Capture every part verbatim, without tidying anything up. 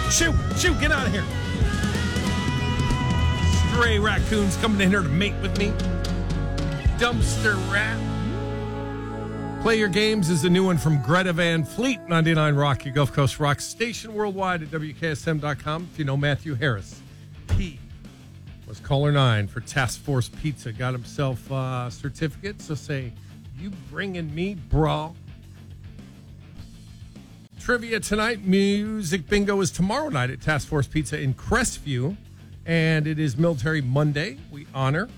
Shoot, shoot, get out of here. Stray raccoons coming in here to mate with me. Dumpster rat. Play Your Games is a new one from Greta Van Fleet, ninety-nine Rock, your Gulf Coast Rock station worldwide at W K S M dot com. If you know Matthew Harris, he was caller nine for Task Force Pizza. Got himself a certificate, so say, you bringing me, bro? Trivia tonight. Music bingo is tomorrow night at Task Force Pizza in Crestview, and it is Military Monday. We honor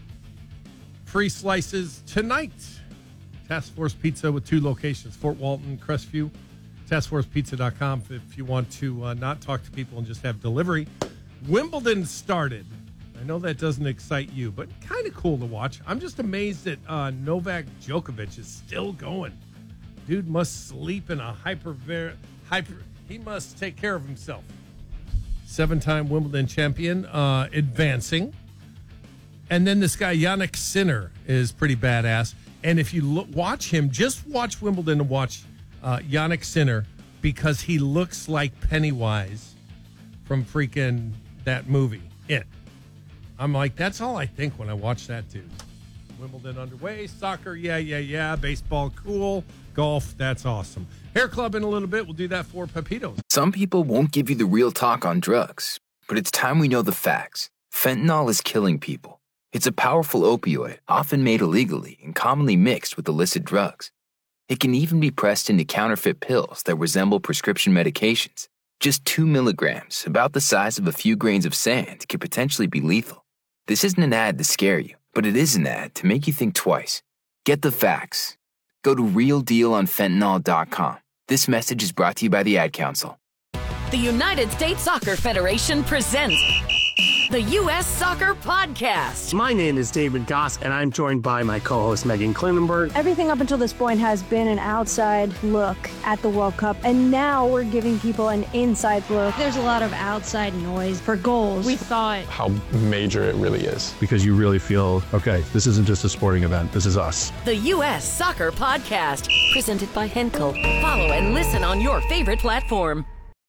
free slices tonight. Task Force Pizza with two locations, Fort Walton, Crestview. task force pizza dot com if you want to uh, not talk to people and just have delivery. Wimbledon started. I know that doesn't excite you, but kind of cool to watch. I'm just amazed that uh, Novak Djokovic is still going. Dude must sleep in a hyper, hyper. He must take care of himself. Seven-time Wimbledon champion, uh, advancing. And then this guy, Yannick Sinner, is pretty badass. And if you look, watch him, just watch Wimbledon and watch uh, Yannick Sinner, because he looks like Pennywise from freaking that movie, It. I'm like, that's all I think when I watch that dude. Wimbledon underway, soccer, yeah, yeah, yeah, baseball, cool, golf, that's awesome. Hair Club in a little bit, we'll do that for Pepito. Some people won't give you the real talk on drugs, but it's time we know the facts. Fentanyl is killing people. It's a powerful opioid, often made illegally and commonly mixed with illicit drugs. It can even be pressed into counterfeit pills that resemble prescription medications. Just two milligrams, about the size of a few grains of sand, could potentially be lethal. This isn't an ad to scare you, but it is an ad to make you think twice. Get the facts. Go to real deal on fentanyl dot com. This message is brought to you by the Ad Council. The United States Soccer Federation presents the U S Soccer Podcast. My name is David Goss, and I'm joined by my co-host Megan Klinenberg. Everything up until this point has been an outside look at the World Cup, and now we're giving people an inside look. There's a lot of outside noise for goals. We thought how major it really is. Because you really feel, okay, this isn't just a sporting event, this is us. The U S Soccer Podcast, presented by Henkel. Follow and listen on your favorite platform.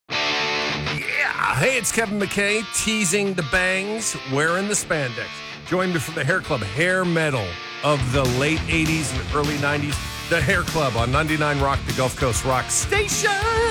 Hey, it's Kevin McKay, teasing the bangs, wearing the spandex. Join me for the Hair Club hair metal of the late eighties and early nineties. The Hair Club on ninety-nine Rock, the Gulf Coast Rock Station.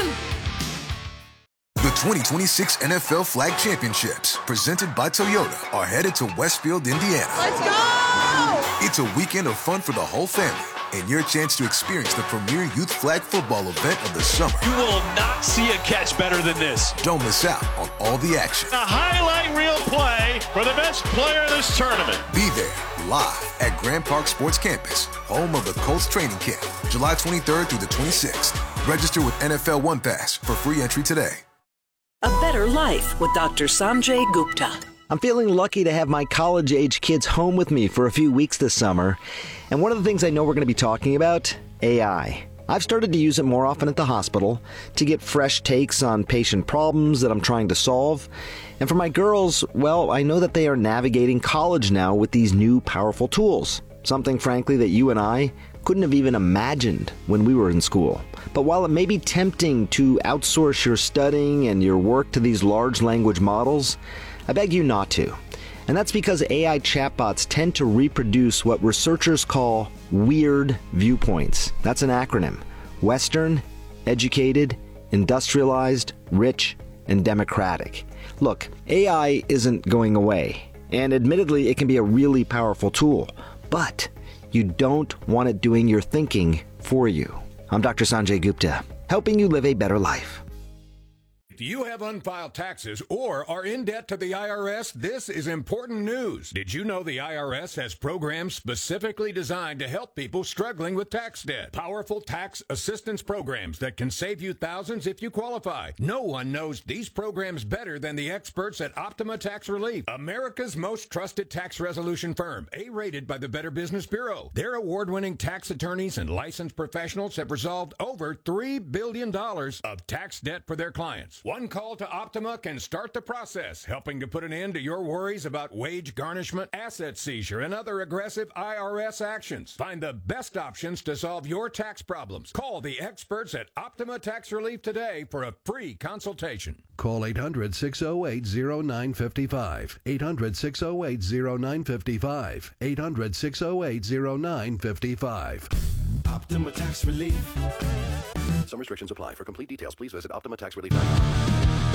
The twenty twenty-six N F L Flag Championships, presented by Toyota, are headed to Westfield, Indiana. Let's go! It's a weekend of fun for the whole family, and your chance to experience the premier youth flag football event of the summer. You will not see a catch better than this. Don't miss out on all the action. A highlight reel play for the best player in this tournament. Be there, live at Grand Park Sports Campus, home of the Colts training camp, July twenty-third through the twenty-sixth. Register with N F L One Pass for free entry today. A better life with Doctor Sanjay Gupta. I'm feeling lucky to have my college-age kids home with me for a few weeks this summer. And one of the things I know we're going to be talking about, A I. I've started to use it more often at the hospital to get fresh takes on patient problems that I'm trying to solve. And for my girls, well, I know that they are navigating college now with these new powerful tools. Something, frankly, that you and I couldn't have even imagined when we were in school. But while it may be tempting to outsource your studying and your work to these large language models, I beg you not to. And that's because A I chatbots tend to reproduce what researchers call weird viewpoints. That's an acronym. Western, educated, industrialized, rich, and democratic. Look, A I isn't going away. And admittedly, it can be a really powerful tool. But you don't want it doing your thinking for you. I'm Doctor Sanjay Gupta, helping you live a better life. Do you have unfiled taxes or are in debt to the I R S? This is important news. Did you know the I R S has programs specifically designed to help people struggling with tax debt? Powerful tax assistance programs that can save you thousands if you qualify. No one knows these programs better than the experts at Optima Tax Relief, America's most trusted tax resolution firm, A-rated by the Better Business Bureau. Their award-winning tax attorneys and licensed professionals have resolved over three billion dollars of tax debt for their clients. One call to Optima can start the process, helping to put an end to your worries about wage garnishment, asset seizure, and other aggressive I R S actions. Find the best options to solve your tax problems. Call the experts at Optima Tax Relief today for a free consultation. Call eight hundred, six oh eight, oh nine five five. eight hundred, six oh eight, oh nine five five. eight hundred, six oh eight, oh nine five five. Optima Tax Relief. Some restrictions apply. For complete details, please visit Optima Tax Relief dot com.